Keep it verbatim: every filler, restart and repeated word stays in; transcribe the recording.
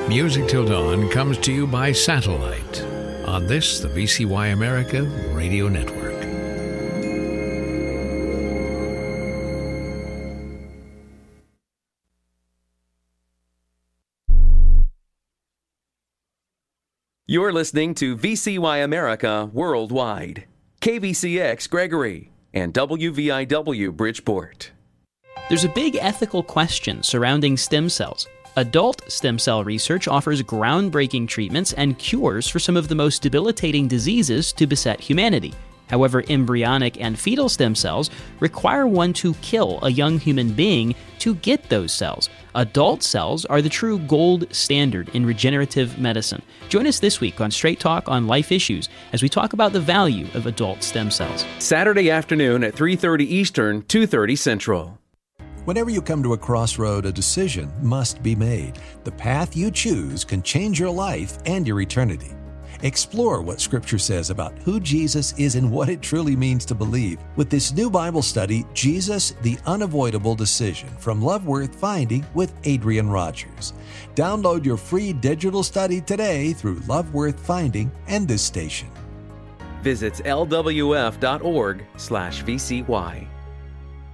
Music Till Dawn comes to you by satellite on this, the V C Y America Radio Network. You're listening to V C Y America Worldwide, K V C X Gregory, and W V I W Bridgeport. There's a big ethical question surrounding stem cells. Adult stem cell research offers groundbreaking treatments and cures for some of the most debilitating diseases to beset humanity. However, embryonic and fetal stem cells require one to kill a young human being to get those cells. Adult cells are the true gold standard in regenerative medicine. Join us this week on Straight Talk on Life Issues as we talk about the value of adult stem cells. Saturday afternoon at three thirty Eastern, two thirty Central. Whenever you come to a crossroad, a decision must be made. The path you choose can change your life and your eternity. Explore what Scripture says about who Jesus is and what it truly means to believe with this new Bible study, Jesus, the Unavoidable Decision, from Love Worth Finding with Adrian Rogers. Download your free digital study today through Love Worth Finding and this station. Visit L W F dot org slash V C Y.